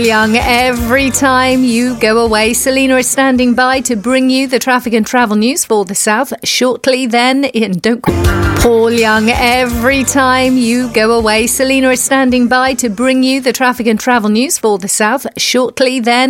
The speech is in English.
Young, every time you go away. Selena is standing by to bring you the traffic and travel news for the South shortly then. Paul Young, every time you go away. Selena is standing by to bring you the traffic and travel news for the South shortly then.